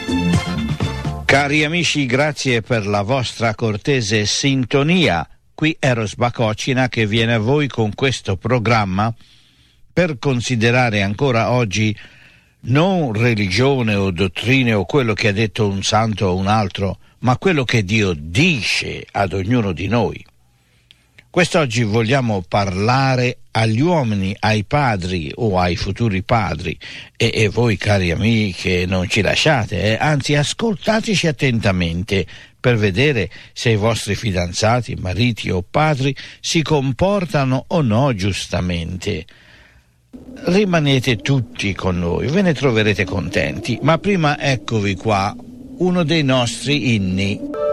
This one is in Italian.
Cari amici, grazie per la vostra cortese sintonia. Qui Eros Bacocina che viene a voi con questo programma per considerare ancora oggi non religione o dottrine o quello che ha detto un santo o un altro, ma quello che Dio dice ad ognuno di noi. Quest'oggi vogliamo parlare agli uomini, ai padri o ai futuri padri e voi cari amici non ci lasciate, anzi ascoltateci attentamente per vedere se i vostri fidanzati, mariti o padri si comportano o no giustamente. Rimanete tutti con noi, ve ne troverete contenti, ma prima eccovi qua uno dei nostri inni.